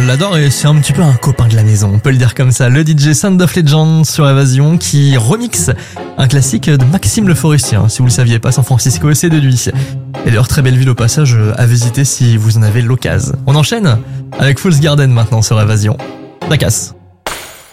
l'adore et c'est un petit peu un copain de la maison, on peut le dire comme ça. Le DJ Sound of Legend sur Évasion qui remixe un classique de Maxime Le Forestier, hein, si vous le saviez pas, San Francisco, c'est de lui. Et d'ailleurs, très belle ville au passage à visiter si vous en avez l'occasion. On enchaîne avec Fool's Garden maintenant sur Évasion. La casse.